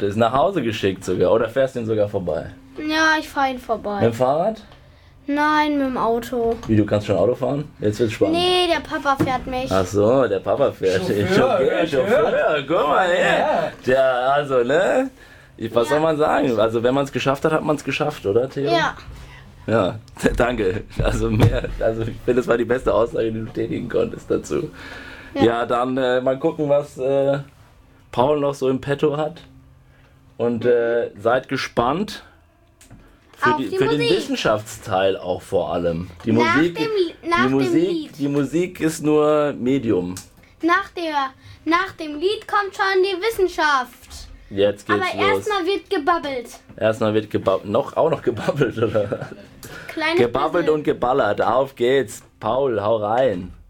Das ist nach Hause geschickt sogar. Oder fährst du ihn sogar vorbei? Ja, ich fahre ihn vorbei. Mit dem Fahrrad? Nein, mit dem Auto. Wie, du kannst schon Auto fahren? Jetzt wird's spannend. Nee, der Papa fährt mich. Ach so, der Papa fährt. Chauffeur, guck mal her. Der, also, ne? Was soll man sagen? Also, wenn man es geschafft hat, hat man es geschafft, oder, Theo? Ja. Ja, danke. Also, ich finde, das war die beste Aussage, die du tätigen konntest dazu. Ja, dann mal gucken, was Paul noch so im Petto hat. Und seid gespannt. Für den Wissenschaftsteil auch vor allem. Die Musik ist nur Medium. Nach dem Lied kommt schon die Wissenschaft. Jetzt geht's Aber los. erstmal wird gebabbelt. Erstmal wird gebabbelt. Auch noch gebabbelt, oder? Kleines Gebabbelt bisschen. und geballert. Auf geht's. Paul, hau rein.